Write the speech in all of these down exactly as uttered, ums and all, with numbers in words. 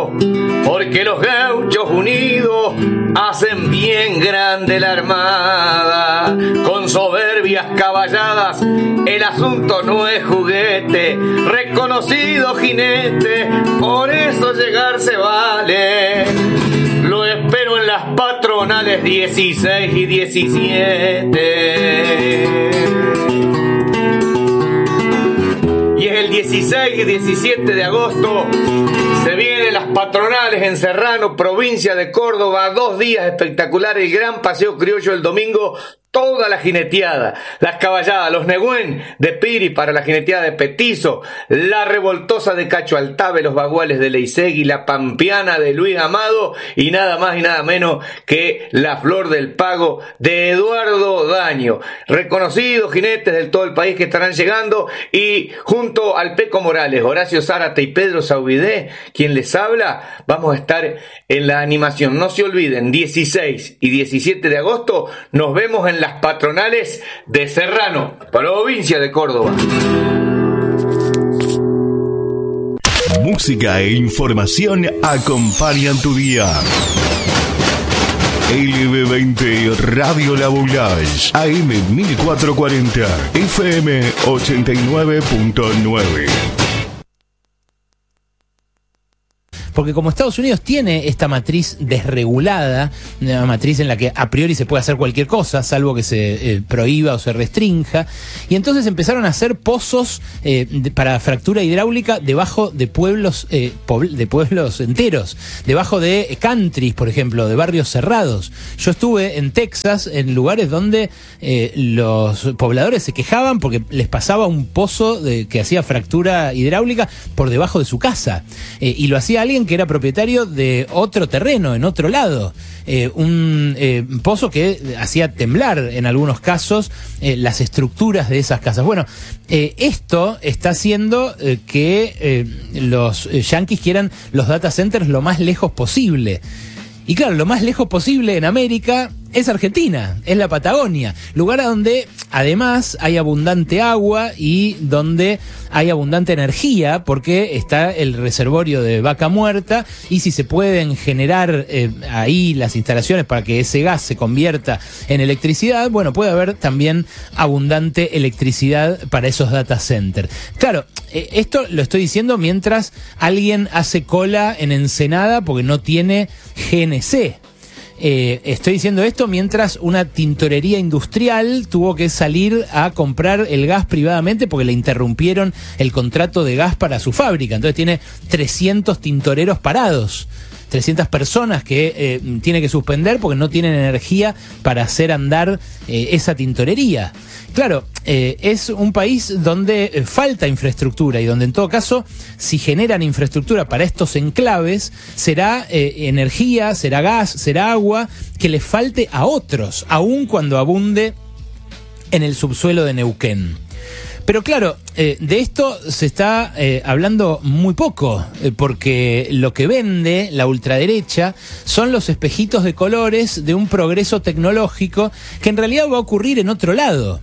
agosto, porque los gauchos unidos hacen bien grande la armada. Con soberbias caballadas el asunto no es juguete, reconocido jinete, por eso llegar se vale. Lo espero en las patronales dieciséis y diecisiete. Y es el dieciséis y diecisiete de agosto. Se vienen las patronales en Serrano, provincia de Córdoba. Dos días espectaculares, el gran paseo criollo el domingo. Toda la jineteada, las caballadas, los negüén de Piri para la jineteada de Petizo, la revoltosa de Cacho Altave, los baguales de Leisegui, la pampeana de Luis Amado y nada más y nada menos que la Flor del Pago de Eduardo Daño. Reconocidos jinetes de todo el país que estarán llegando, y junto al Peco Morales, Horacio Zárate y Pedro Saubidé, quien les habla, vamos a estar en la animación. No se olviden, dieciséis y diecisiete de agosto nos vemos en las patronales de Serrano, provincia de Córdoba. Música e información acompañan tu día. L B veinte Radio La Boulage, A M mil cuatrocientos cuarenta, F M ochenta y nueve punto nueve. Porque como Estados Unidos tiene esta matriz desregulada, una matriz en la que a priori se puede hacer cualquier cosa, salvo que se eh, prohíba o se restrinja, y entonces empezaron a hacer pozos eh, de, para fractura hidráulica debajo de pueblos eh, pobl- de pueblos enteros, debajo de eh, countries, por ejemplo, de barrios cerrados. Yo estuve en Texas, en lugares donde eh, los pobladores se quejaban porque les pasaba un pozo de, que hacía fractura hidráulica por debajo de su casa, eh, y lo hacía alguien que era propietario de otro terreno, en otro lado. Eh, un eh, pozo que hacía temblar, en algunos casos, eh, las estructuras de esas casas. Bueno, eh, esto está haciendo eh, que eh, los eh, yanquis quieran los data centers lo más lejos posible. Y claro, lo más lejos posible en América es Argentina, es la Patagonia, lugar a donde además hay abundante agua y donde hay abundante energía, porque está el reservorio de Vaca Muerta, y si se pueden generar eh, ahí las instalaciones para que ese gas se convierta en electricidad, bueno, puede haber también abundante electricidad para esos data centers. Claro, eh, esto lo estoy diciendo mientras alguien hace cola en Ensenada porque no tiene G N C. Eh, estoy diciendo esto mientras una tintorería industrial tuvo que salir a comprar el gas privadamente porque le interrumpieron el contrato de gas para su fábrica. Entonces tiene trescientos tintoreros parados, trescientas personas que eh, tiene que suspender porque no tienen energía para hacer andar eh, esa tintorería. Claro, eh, es un país donde eh, falta infraestructura, y donde en todo caso, si generan infraestructura para estos enclaves, será eh, energía, será gas, será agua que le falte a otros, aun cuando abunde en el subsuelo de Neuquén. Pero claro, eh, de esto se está eh, hablando muy poco, eh, porque lo que vende la ultraderecha son los espejitos de colores de un progreso tecnológico que en realidad va a ocurrir en otro lado.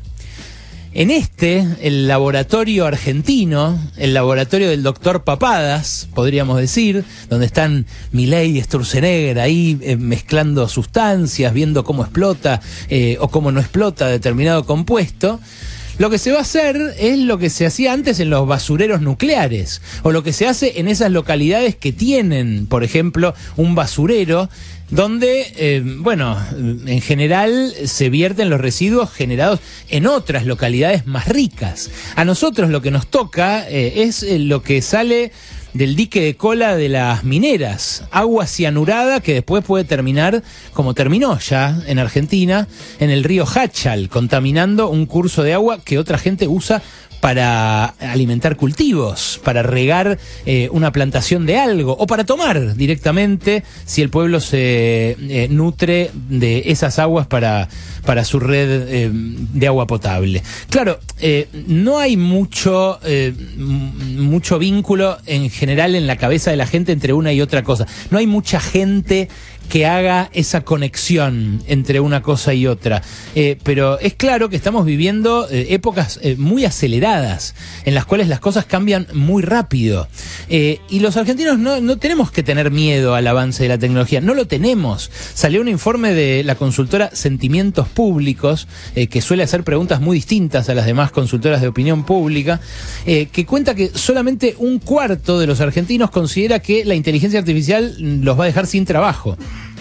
En este, el laboratorio argentino, el laboratorio del doctor Papadas, podríamos decir, donde están Milei y Sturzenegger ahí eh, mezclando sustancias, viendo cómo explota eh, o cómo no explota determinado compuesto, lo que se va a hacer es lo que se hacía antes en los basureros nucleares, o lo que se hace en esas localidades que tienen, por ejemplo, un basurero, donde, eh, bueno, en general se vierten los residuos generados en otras localidades más ricas. A nosotros lo que nos toca eh, es lo que sale del dique de cola de las mineras, agua cianurada que después puede terminar, como terminó ya en Argentina, en el río Hachal, contaminando un curso de agua que otra gente usa para alimentar cultivos, para regar eh, una plantación de algo, o para tomar directamente si el pueblo se eh, nutre de esas aguas para, para su red eh, de agua potable. Claro, eh, no hay mucho, eh, m- mucho vínculo en general en la cabeza de la gente entre una y otra cosa. No hay mucha gente que haga esa conexión entre una cosa y otra. Eh, pero es claro que estamos viviendo eh, épocas eh, muy aceleradas, en las cuales las cosas cambian muy rápido. Eh, y los argentinos no, no tenemos que tener miedo al avance de la tecnología, no lo tenemos. Salió un informe de la consultora Sentimientos Públicos, eh, que suele hacer preguntas muy distintas a las demás consultoras de opinión pública, eh, que cuenta que solamente un cuarto de los argentinos considera que la inteligencia artificial los va a dejar sin trabajo.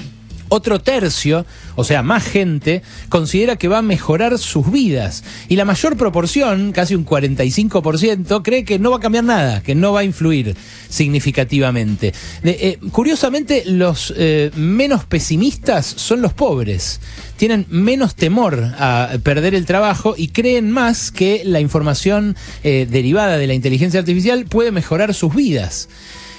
Otro tercio, o sea, más gente, considera que va a mejorar sus vidas. Y la mayor proporción, casi un cuarenta y cinco por ciento, cree que no va a cambiar nada, que no va a influir significativamente. De, eh, curiosamente, los eh, menos pesimistas son los pobres. Tienen menos temor a perder el trabajo y creen más que la información eh, derivada de la inteligencia artificial puede mejorar sus vidas.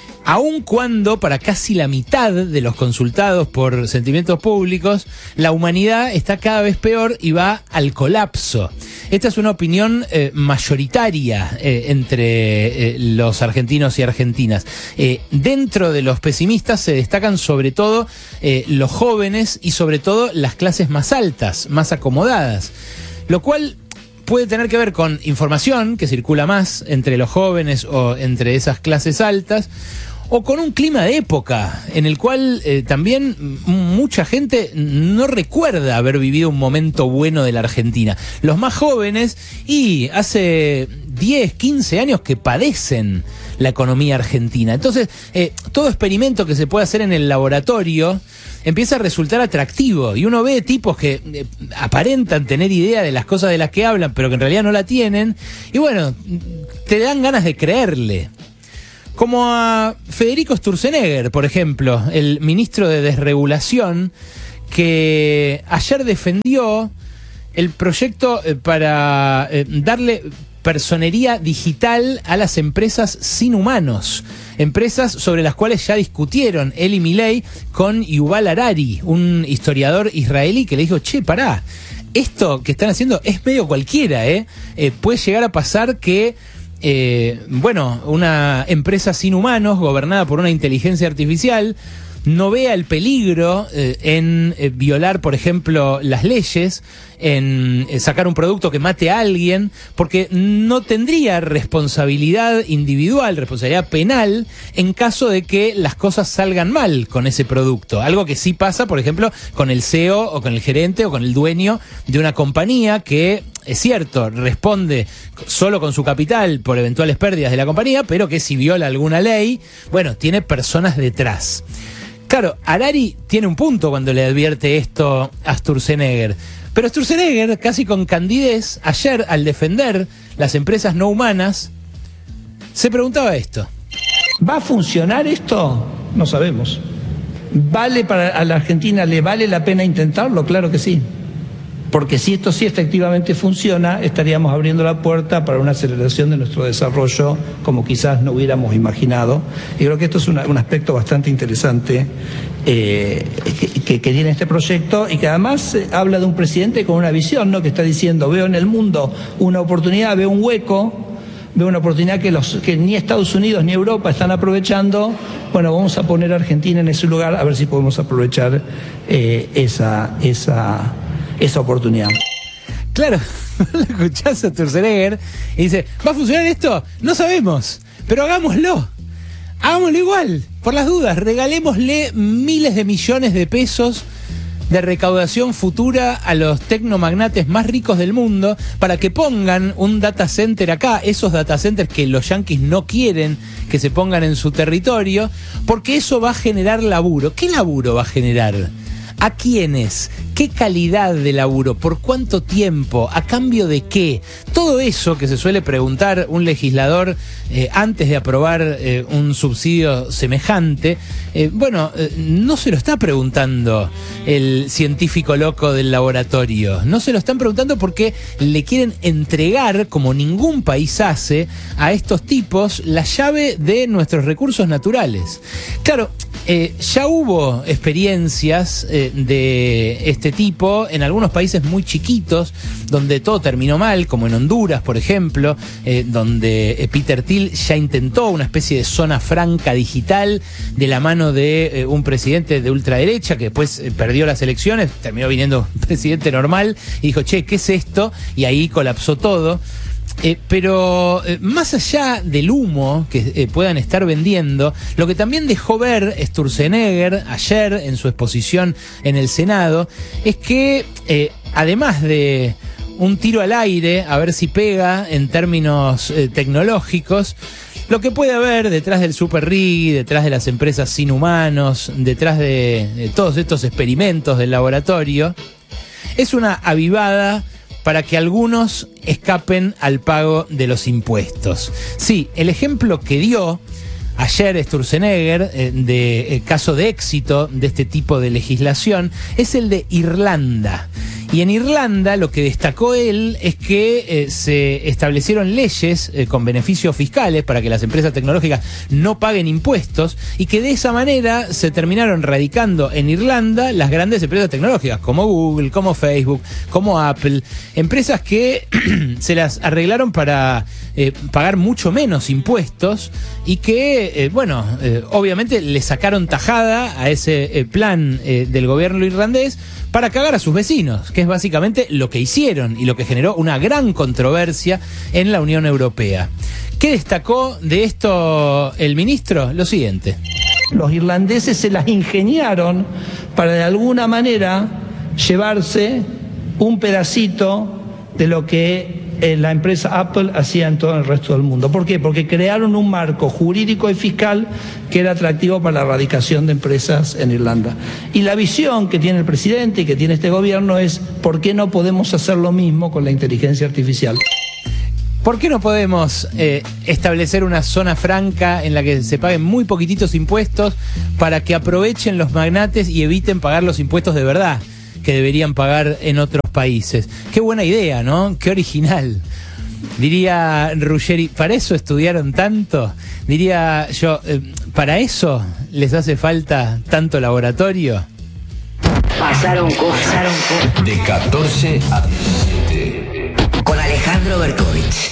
Aun cuando para casi la mitad de los consultados por Sentimientos Públicos, la humanidad está cada vez peor y va al colapso. Esta es una opinión eh, mayoritaria eh, entre eh, los argentinos y argentinas. Eh, dentro de los pesimistas se destacan sobre todo eh, los jóvenes y sobre todo las clases más altas, más acomodadas, lo cual puede tener que ver con información que circula más entre los jóvenes o entre esas clases altas, o con un clima de época en el cual eh, también mucha gente no recuerda haber vivido un momento bueno de la Argentina. Los más jóvenes, y hace diez, quince años que padecen la economía argentina. Entonces, eh, todo experimento que se puede hacer en el laboratorio empieza a resultar atractivo, y uno ve tipos que eh, aparentan tener idea de las cosas de las que hablan, pero que en realidad no la tienen, y bueno, te dan ganas de creerle. Como a Federico Sturzenegger, por ejemplo, el ministro de Desregulación, que ayer defendió el proyecto para eh, darle personería digital a las empresas sin humanos, empresas sobre las cuales ya discutieron él y Milei con Yuval Harari, un historiador israelí que le dijo, che, pará, esto que están haciendo es medio cualquiera, ¿eh? eh puede llegar a pasar que Eh, bueno, una empresa sin humanos, gobernada por una inteligencia artificial, no vea el peligro eh, en eh, violar, por ejemplo, las leyes, en eh, sacar un producto que mate a alguien, porque no tendría responsabilidad individual, responsabilidad penal, en caso de que las cosas salgan mal con ese producto. Algo que sí pasa, por ejemplo, con el C E O o con el gerente o con el dueño de una compañía que, es cierto, responde solo con su capital por eventuales pérdidas de la compañía, pero que si viola alguna ley, bueno, tiene personas detrás. Claro, Harari tiene un punto cuando le advierte esto a Sturzenegger, pero Sturzenegger, casi con candidez, ayer al defender las empresas no humanas, se preguntaba esto. ¿Va a funcionar esto? No sabemos. ¿Vale para a la Argentina, le vale la pena intentarlo? Claro que sí. Porque si esto sí efectivamente funciona, estaríamos abriendo la puerta para una aceleración de nuestro desarrollo como quizás no hubiéramos imaginado. Y creo que esto es una, un aspecto bastante interesante eh, que, que, que tiene este proyecto, y que además eh, habla de un presidente con una visión, ¿no? Que está diciendo, veo en el mundo una oportunidad, veo un hueco, veo una oportunidad que, los, que ni Estados Unidos ni Europa están aprovechando. Bueno, vamos a poner a Argentina en ese lugar a ver si podemos aprovechar eh, esa... esa esa oportunidad. Claro, lo escuchás a Sturzenegger y dice, ¿va a funcionar esto? No sabemos, pero hagámoslo. Hagámoslo igual, por las dudas. Regalémosle miles de millones de pesos de recaudación futura a los tecnomagnates más ricos del mundo para que pongan un data center acá, esos data centers que los yanquis no quieren que se pongan en su territorio, porque eso va a generar laburo. ¿Qué laburo va a generar? ¿A quiénes? ¿Qué calidad de laburo? ¿Por cuánto tiempo? ¿A cambio de qué? Todo eso que se suele preguntar un legislador eh, antes de aprobar eh, un subsidio semejante, eh, bueno, eh, no se lo está preguntando el científico loco del laboratorio. No se lo están preguntando porque le quieren entregar, como ningún país hace, a estos tipos la llave de nuestros recursos naturales. Claro, Eh, ya hubo experiencias eh, de este tipo en algunos países muy chiquitos, donde todo terminó mal, como en Honduras, por ejemplo, eh, donde eh, Peter Thiel ya intentó una especie de zona franca digital de la mano de eh, un presidente de ultraderecha que después eh, perdió las elecciones, terminó viniendo un presidente normal y dijo, che, ¿qué es esto? Y ahí colapsó todo. Eh, pero eh, más allá del humo que eh, puedan estar vendiendo, lo que también dejó ver Sturzenegger ayer en su exposición en el Senado es que eh, además de un tiro al aire a ver si pega en términos eh, tecnológicos, lo que puede haber detrás del Super R I G, detrás de las empresas sin humanos, detrás de, de todos estos experimentos del laboratorio, es una avivada para que algunos escapen al pago de los impuestos. Sí, el ejemplo que dio ayer Sturzenegger eh, de eh, caso de éxito de este tipo de legislación es el de Irlanda. Y en Irlanda lo que destacó él es que eh, se establecieron leyes eh, con beneficios fiscales para que las empresas tecnológicas no paguen impuestos y que de esa manera se terminaron radicando en Irlanda las grandes empresas tecnológicas como Google, como Facebook, como Apple, empresas que se las arreglaron para eh, pagar mucho menos impuestos y que, eh, bueno, eh, obviamente le sacaron tajada a ese eh, plan eh, del gobierno irlandés para cagar a sus vecinos, que es básicamente lo que hicieron y lo que generó una gran controversia en la Unión Europea. ¿Qué destacó de esto el ministro? Lo siguiente. Los irlandeses se las ingeniaron para de alguna manera llevarse un pedacito de lo que eh, la empresa Apple hacía en todo el resto del mundo. ¿Por qué? Porque crearon un marco jurídico y fiscal que era atractivo para la radicación de empresas en Irlanda. Y la visión que tiene el presidente y que tiene este gobierno es ¿por qué no podemos hacer lo mismo con la inteligencia artificial? ¿Por qué no podemos eh, establecer una zona franca en la que se paguen muy poquititos impuestos para que aprovechen los magnates y eviten pagar los impuestos de verdad que deberían pagar en otros países? Qué buena idea, ¿no? Qué original. Diría Ruggeri, ¿para eso estudiaron tanto? Diría yo, eh, ¿para eso les hace falta tanto laboratorio? Pasaron cosas. Pasaron cosas. De catorce a diecisiete. Con Alejandro Berkovich.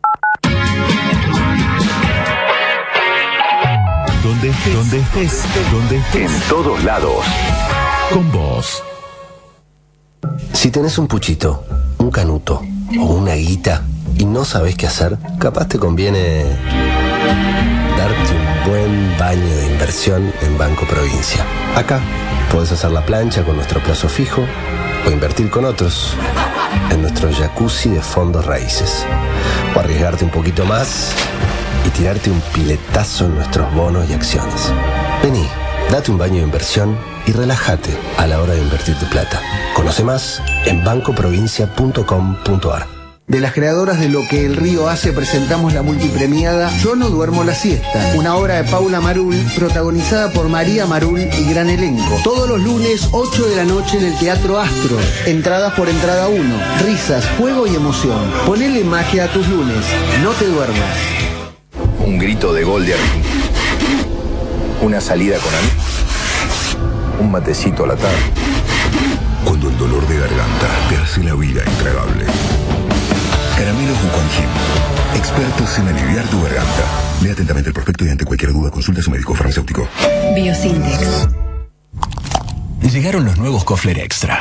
Donde estés, donde estés, donde estés. En todos lados. Con vos. Si tenés un puchito, un canuto o una guita y no sabés qué hacer, capaz te conviene darte un buen baño de inversión en Banco Provincia. Acá podés hacer la plancha con nuestro plazo fijo o invertir con otros en nuestro jacuzzi de fondos raíces. O arriesgarte un poquito más y tirarte un piletazo en nuestros bonos y acciones. Vení, date un baño de inversión y relájate a la hora de invertir tu plata. Conoce más en banco provincia punto com punto a r. De las creadoras de Lo que el río hace presentamos la multipremiada Yo no duermo la siesta, una obra de Paula Marul protagonizada por María Marul y gran elenco. Todos los lunes ocho de la noche en el Teatro Astro. Entradas por entrada uno. Risas, juego y emoción. Ponele magia a tus lunes. No te duermas. Un grito de gol de Argentina. Una salida con amigos. Un matecito a la tarde. Cuando el dolor de garganta te hace la vida intragable. Caramelos Buconjim, expertos en aliviar tu garganta. Lea atentamente el prospecto y ante cualquier duda consulta a su médico farmacéutico. Biosintex. Llegaron los nuevos Kofler Extra.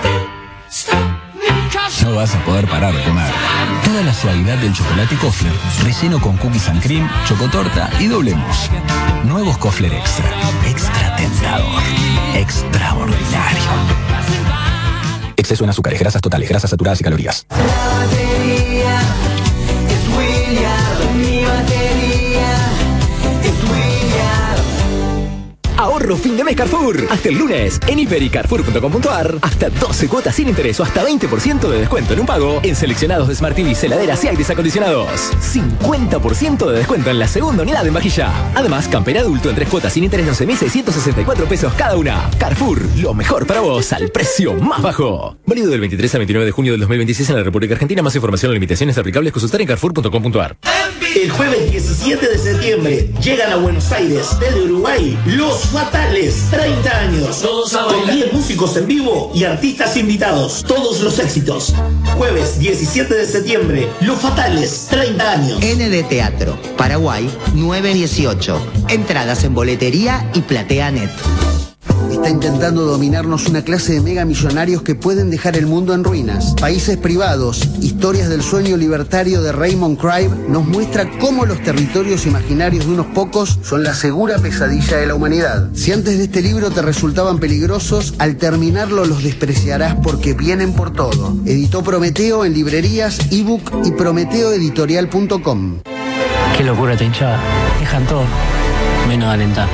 No vas a poder parar de comer. Toda la suavidad del chocolate Kofler, relleno con cookies and cream, chocotorta y doble mousse. Nuevos Kofler Extra. Extra tentador. Extraordinario. Exceso en azúcares, grasas totales, grasas saturadas y calorías. La batería es William, mi batería es William. Ahorro fin de mes Carrefour. Hasta el lunes en hiper y carrefour punto com punto a r. Hasta doce cuotas sin interés o hasta veinte por ciento de descuento en un pago en seleccionados de Smart T V, heladeras y aires acondicionados. cincuenta por ciento de descuento en la segunda unidad en vajilla. Además, camper adulto en tres cuotas sin interés once mil seiscientos sesenta y cuatro pesos cada una. Carrefour, lo mejor para vos al precio más bajo. Válido del veintitrés al veintinueve de junio del dos mil veintiséis en la República Argentina. Más información o limitaciones aplicables consultar en carrefour punto com punto a r. El jueves diecisiete de septiembre llegan a Buenos Aires desde Uruguay Los Fatales, treinta años, con diez músicos en vivo y artistas invitados, todos los éxitos. Jueves diecisiete de septiembre, Los Fatales, treinta años. N D Teatro, Paraguay nueve dieciocho. Entradas en boletería y PlateaNet. Está intentando dominarnos una clase de mega millonarios que pueden dejar el mundo en ruinas. Países privados, historias del sueño libertario de Raymond Crive, nos muestra cómo los territorios imaginarios de unos pocos son la segura pesadilla de la humanidad. Si antes de este libro te resultaban peligrosos, al terminarlo los despreciarás porque vienen por todo. Editó Prometeo en librerías, ebook y prometeo editorial punto com. Qué locura esta hinchada. Dejan todo, menos alentar.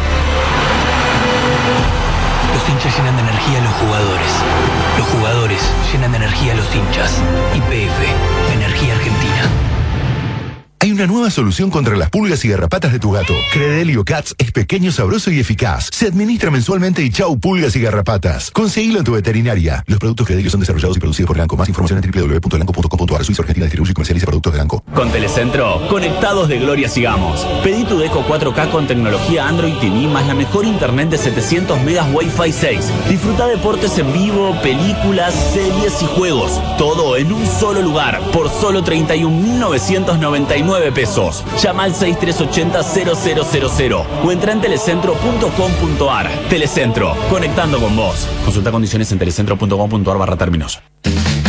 Los hinchas llenan de energía a los jugadores. Los jugadores llenan de energía a los hinchas. Y P F, Energía Argentina. Hay una nueva solución contra las pulgas y garrapatas de tu gato. Credelio Cats es pequeño, sabroso y eficaz. Se administra mensualmente y chau pulgas y garrapatas. Conseguilo en tu veterinaria. Los productos Credelio son desarrollados y producidos por Elanco. Más información en w w w punto elanco punto com punto a r. Suiza Argentina distribuye y comercializa productos de Elanco. Con Telecentro, conectados de gloria sigamos. Pedí tu Deco cuatro K con tecnología Android T V más la mejor internet de setecientos megas Wi-Fi seis. Disfruta deportes en vivo, películas, series y juegos. Todo en un solo lugar por solo treinta y un mil novecientos noventa y nueve pesos. Llama al seis tres ocho cero cero cero cero cero o entra en telecentro punto com punto a r. Telecentro, conectando con vos. Consulta condiciones en telecentro punto com punto a r barra términos.